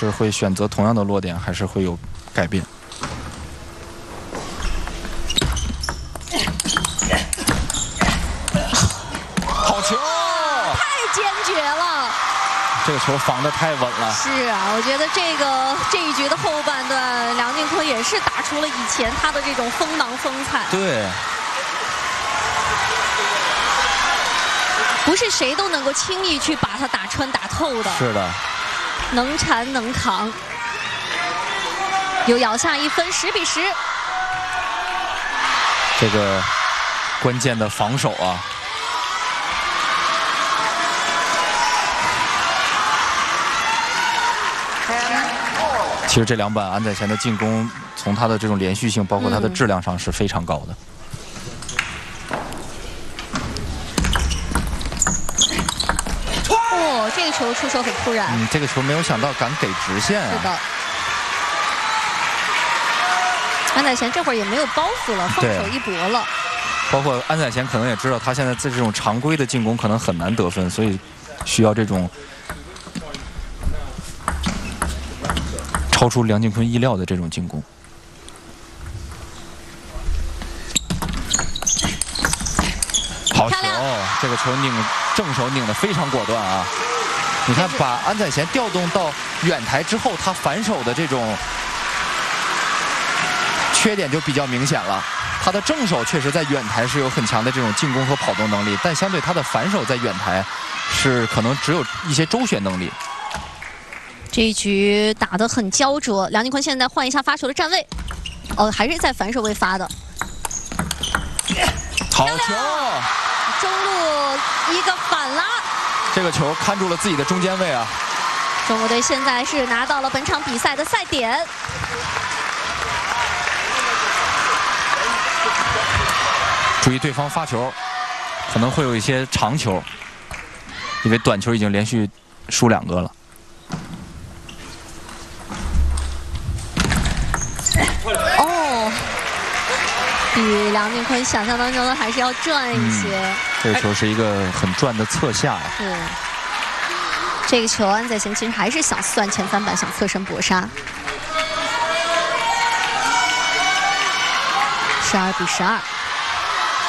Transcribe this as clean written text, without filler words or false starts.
是会选择同样的落点，还是会有改变？好球！ 太坚决了。 这个球防得太稳了。 是啊，我觉得这一局的后半段，梁靖昆也是打出了以前他的这种锋芒风采。 对， 不是谁都能够轻易去把他打穿打透的。 是的， 能缠能扛，又咬下一分，10比10。 这个关键的防守啊。 其实这两板安宰贤的进攻，从他的这种连续性，包括他的质量上是非常高的。 哦，这个球出手很突然。 这个球没有想到敢给直线啊。 是的。安宰贤这会儿也没有包袱了，放手一搏了。 包括安宰贤可能也知道，他现在在这种常规的进攻可能很难得分，所以需要这种。 超出梁靖昆意料的这种进攻，好球！这个球正手拧得非常果断啊！你看，把安宰贤调动到远台之后，他反手的这种缺点就比较明显了。他的正手确实在远台是有很强的这种进攻和跑动能力，但相对他的反手在远台是可能只有一些周旋能力。 这一局打得很焦灼，梁靖昆现在换一下发球的站位，哦，还是在反手位发的。 好球！ 中路一个反拉， 这个球看住了自己的中间位啊。 中国队现在是拿到了本场比赛的赛点。 注意对方发球，可能会有一些长球，因为短球已经连续输2个了。 哦，比梁靖昆想象当中的还是要转一些。 这个球是一个很转的侧下呀。 是。这个球安宰贤其实还是想算前翻板，想侧身搏杀。12比12。